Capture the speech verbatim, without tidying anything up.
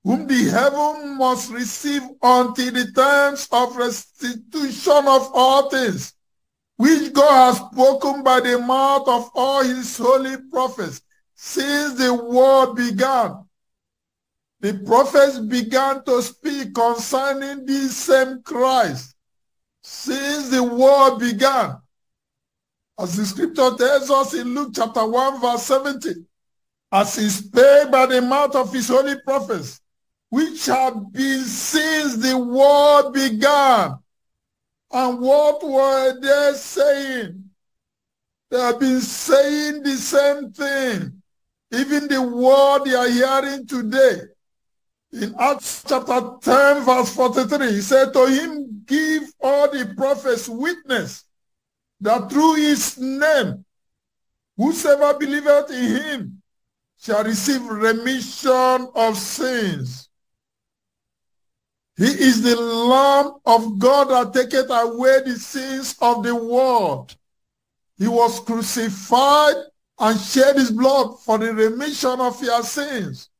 whom the heaven must receive until the times of restitution of all things, which God has spoken by the mouth of all his holy prophets since the world began. The prophets began to speak concerning this same Christ since the world began. As the scripture tells us in Luke chapter one verse seventy, as he spake by the mouth of his holy prophets, which have been since the world began. And what were they saying? They have been saying the same thing. Even the word they are hearing today. In Acts chapter ten verse forty-three, he said, to him give all the prophets witness that through his name, whosoever believeth in him shall receive remission of sins. He is the Lamb of God that taketh away the sins of the world. He was crucified and shed his blood for the remission of your sins.